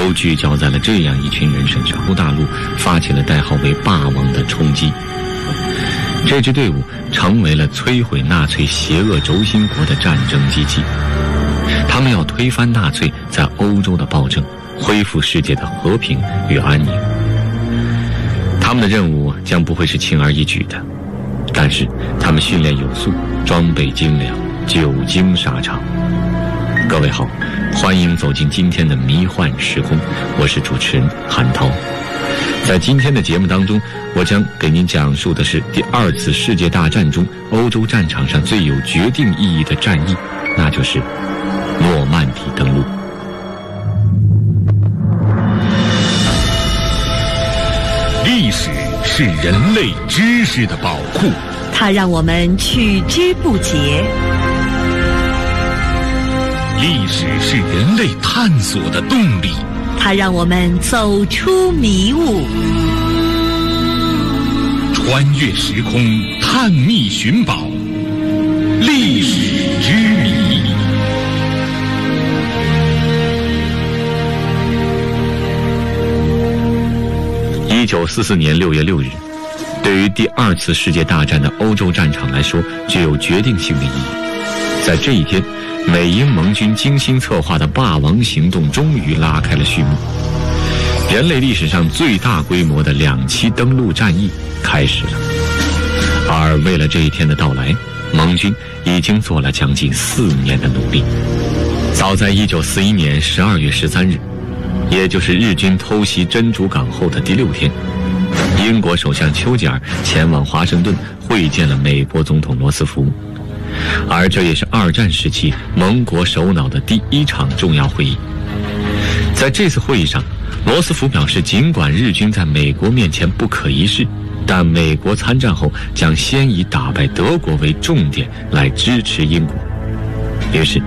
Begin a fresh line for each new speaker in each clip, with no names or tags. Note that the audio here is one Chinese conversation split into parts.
都聚焦在了这样一群人身上。欧大陆发起了代号为霸王的冲击，这支队伍成为了摧毁纳粹邪恶轴心国的战争机器。他们要推翻纳粹在欧洲的暴政，恢复世界的和平与安宁。他们的任务将不会是轻而易举的，但是他们训练有素，装备精良，久经沙场。各位好，欢迎走进今天的迷幻时空，我是主持人韩涛。在今天的节目当中，我将给您讲述的是第二次世界大战中欧洲战场上最有决定意义的战役，那就是诺曼底登陆。
历史是人类知识的宝库，
它让我们取之不竭。
历史是人类探索的动力，
它让我们走出迷雾，
穿越时空，探秘寻宝，历史之谜。
1944年6月6日，对于第二次世界大战的欧洲战场来说，具有决定性的意义。在这一天，美英盟军精心策划的霸王行动终于拉开了序幕，人类历史上最大规模的2栖登陆战役开始了。而为了这一天的到来，盟军已经做了将近4年的努力。早在1941年12月13日，也就是日军偷袭珍珠港后的第6天，英国首相丘吉尔前往华盛顿会见了美国总统罗斯福，而这也是二战时期盟国首脑的第1场重要会议。在这次会议上，罗斯福表示，尽管日军在美国面前不可一世，但美国参战后将先以打败德国为重点来支持英国。于是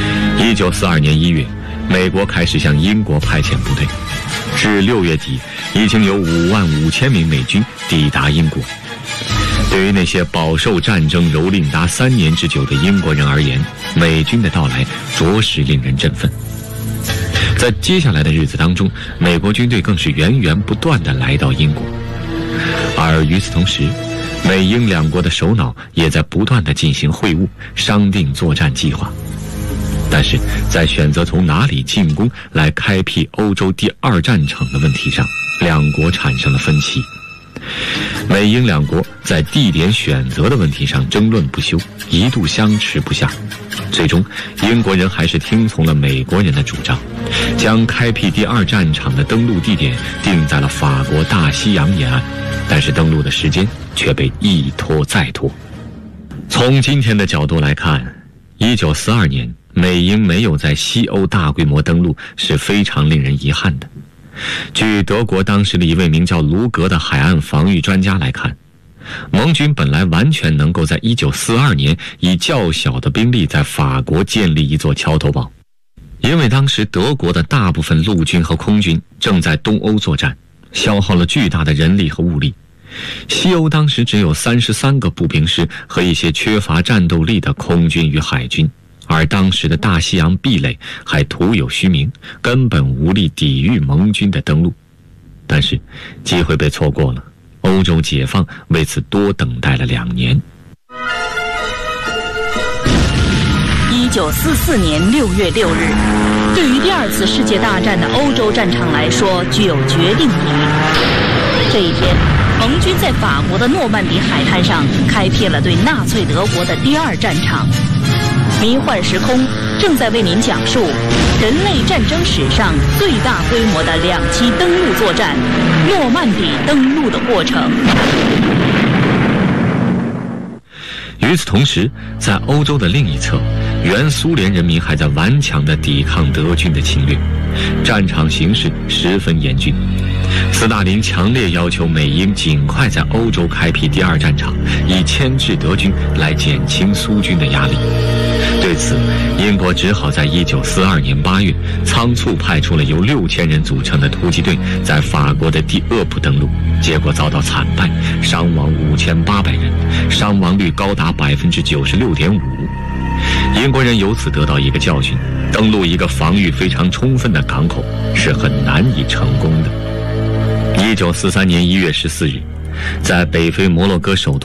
1942年1月，美国开始向英国派遣部队，至6月底已经有55000名美军抵达英国。对于那些饱受战争蹂躏达3年之久的英国人而言，美军的到来着实令人振奋。在接下来的日子当中，美国军队更是源源不断地来到英国，而与此同时，美英两国的首脑也在不断地进行会晤，商定作战计划。但是在选择从哪里进攻来开辟欧洲第2战场的问题上，两国产生了分歧。美英两国在地点选择的问题上争论不休，一度相持不下。最终，英国人还是听从了美国人的主张，将开辟第2战场的登陆地点定在了法国大西洋沿岸，但是登陆的时间却被一拖再拖。从今天的角度来看，1942年美英没有在西欧大规模登陆是非常令人遗憾的。据德国当时的一位名叫卢格的海岸防御专家来看，盟军本来完全能够在1942年以较小的兵力在法国建立一座桥头堡，因为当时德国的大部分陆军和空军正在东欧作战，消耗了巨大的人力和物力。西欧当时只有33个步兵师和一些缺乏战斗力的空军与海军，而当时的大西洋壁垒还徒有虚名，根本无力抵御盟军的登陆。但是机会被错过了，欧洲解放为此多等待了2年。
1944年6月6日，对于第2次世界大战的欧洲战场来说具有决定意义。这一天，盟军在法国的诺曼底海滩上开辟了对纳粹德国的第2战场。迷幻时空正在为您讲述人类战争史上最大规模的2栖登陆作战——诺曼底登陆的过程。
与此同时，在欧洲的另一侧，原苏联人民还在顽强地抵抗德军的侵略，战场形势十分严峻。斯大林强烈要求美英尽快在欧洲开辟第2战场，以牵制德军来减轻苏军的压力。对此，英国只好在1942年8月仓促派出了由6000人组成的突击队，在法国的第厄普登陆，结果遭到惨败，伤亡5800人，伤亡率高达96.5%。英国人由此得到一个教训， 登陆一个防御非常充分的港口是很难以成功的。1943年1月14日，在北非摩洛哥首都